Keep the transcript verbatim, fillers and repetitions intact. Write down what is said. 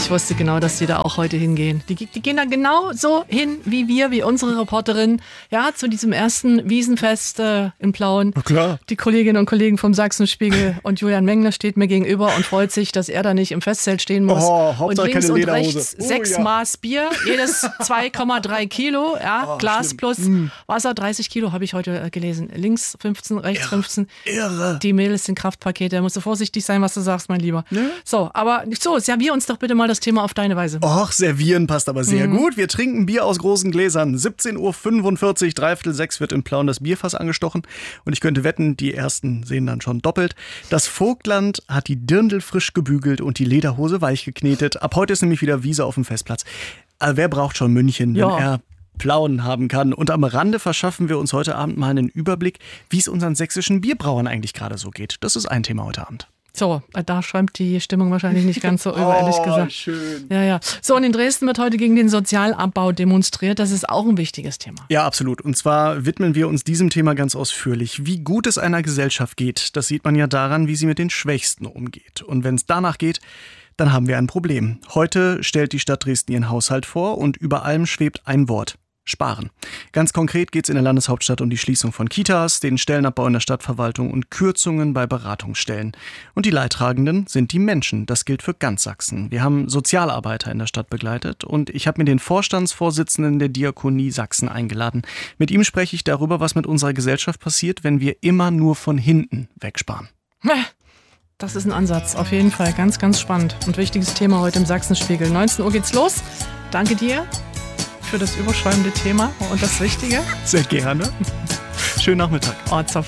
Ich wusste genau, dass die da auch heute hingehen. Die, die gehen da genau so hin, wie wir, wie unsere Reporterin, ja, zu diesem ersten Wiesenfest äh, in Plauen. Na klar. Die Kolleginnen und Kollegen vom Sachsenspiegel und Julian Mengler steht mir gegenüber und freut sich, dass er da nicht im Festzelt stehen muss. Oh, Hauptsache und links keine und Lederhose. rechts Oh, sechs ja. Maß Bier, jedes zwei Komma drei Kilo, ja, Oh, Glas schlimm. plus Mm. Wasser, dreißig Kilo habe ich heute äh, gelesen. Links fünfzehn, rechts Irre. fünfzehn. Irre. Die Mädels sind Kraftpakete, da musst du vorsichtig sein, was du sagst, mein Lieber. Ja. So, aber so, servier uns doch bitte mal das Thema auf deine Weise. Och, servieren passt aber sehr Mhm. gut. Wir trinken Bier aus großen Gläsern. siebzehn Uhr fünfundvierzig, dreiviertel sechs wird in Plauen das Bierfass angestochen. Und ich könnte wetten, die Ersten sehen dann schon doppelt. Das Vogtland hat die Dirndl frisch gebügelt und die Lederhose weich geknetet. Ab heute ist nämlich wieder Wiese auf dem Festplatz. Also wer braucht schon München, wenn Ja. er Plauen haben kann? Und am Rande verschaffen wir uns heute Abend mal einen Überblick, wie es unseren sächsischen Bierbrauern eigentlich gerade so geht. Das ist ein Thema heute Abend. So, da schäumt die Stimmung wahrscheinlich nicht ganz so über, ehrlich gesagt. schön. Ja, ja. So, und in Dresden wird heute gegen den Sozialabbau demonstriert. Das ist auch ein wichtiges Thema. Ja, absolut. Und zwar widmen wir uns diesem Thema ganz ausführlich. Wie gut es einer Gesellschaft geht, das sieht man ja daran, wie sie mit den Schwächsten umgeht. Und wenn es danach geht, dann haben wir ein Problem. Heute stellt die Stadt Dresden ihren Haushalt vor und über allem schwebt ein Wort: Sparen. Ganz konkret geht es in der Landeshauptstadt um die Schließung von Kitas, den Stellenabbau in der Stadtverwaltung und Kürzungen bei Beratungsstellen. Und die Leidtragenden sind die Menschen. Das gilt für ganz Sachsen. Wir haben Sozialarbeiter in der Stadt begleitet und ich habe mir den Vorstandsvorsitzenden der Diakonie Sachsen eingeladen. Mit ihm spreche ich darüber, was mit unserer Gesellschaft passiert, wenn wir immer nur von hinten wegsparen. Das ist ein Ansatz, auf jeden Fall. Ganz, ganz spannend und wichtiges Thema heute im Sachsenspiegel. neunzehn Uhr geht's los. Danke dir für das überschäumende Thema und das Wichtige. Sehr gerne. Schönen Nachmittag. Oh,